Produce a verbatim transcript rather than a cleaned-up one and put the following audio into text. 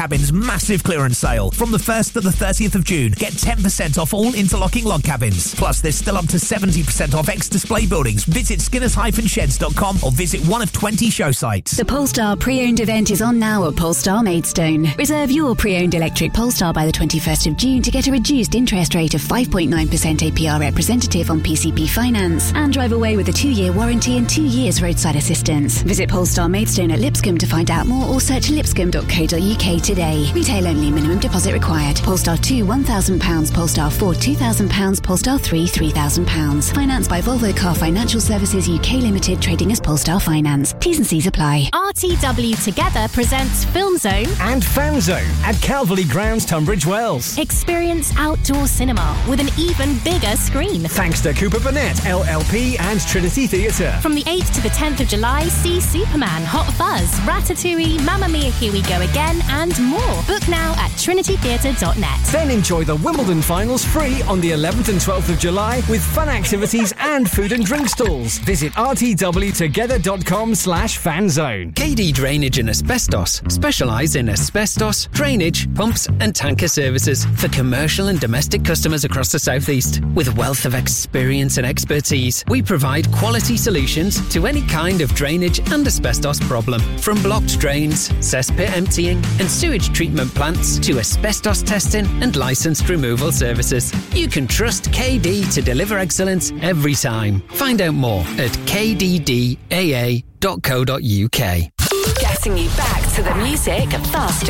Cabins massive clearance sale. From the first to the thirtieth of June, get ten percent off all interlocking log cabins. Plus, there's still up to seventy percent off ex-display buildings. Visit skinners dash sheds dot com or visit one of twenty show sites. The Polestar pre-owned event is on now at Polestar Maidstone. Reserve your pre-owned electric Polestar by the twenty-first of June to get a reduced interest rate of five point nine percent A P R representative on P C P finance and drive away with a two-year warranty and two years roadside assistance. Visit Polestar Maidstone at Lipscomb to find out more or search lipscomb dot co dot uk today. Retail only, minimum deposit required. Polestar two, one thousand pounds. Polestar four, two thousand pounds. Polestar three, three thousand pounds. Financed by Volvo Car Financial Services U K Limited, trading as Polestar Finance. T's and C's apply. R T W Together presents Film Zone and Fan Zone at Calverley Grounds, Tunbridge Wells. Experience outdoor cinema with an even bigger screen. Thanks to Cooper Burnett, L L P and Trinity Theatre. From the eighth to the tenth of July, see Superman, Hot Fuzz, Ratatouille, Mamma Mia, Here We Go Again and more. Book now at trinity theatre dot net. Then enjoy the Wimbledon finals free on the eleventh and twelfth of July with fun activities and food and drink stalls. Visit r t w together dot com slash fanzone. K D Drainage and Asbestos specialise in asbestos, drainage, pumps and tanker services for commercial and domestic customers across the South East. With a wealth of experience and expertise, we provide quality solutions to any kind of drainage and asbestos problem. From blocked drains, cesspit emptying and sewage treatment plants to asbestos testing and licensed removal services. You can trust K D to deliver excellence every time. Find out more at k d d a a dot co dot u k. Getting you back to the music faster